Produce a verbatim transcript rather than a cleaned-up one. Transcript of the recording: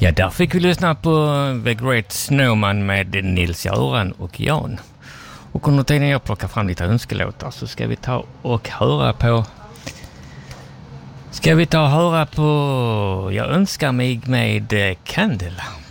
Ja, där fick vi lyssna på The Great Snowman med Nils-Göran och Jan. Och under tiden jag plockar fram lite önskelåtar så ska vi ta och höra på... Ska vi ta och höra på Jag önskar mig med Candle.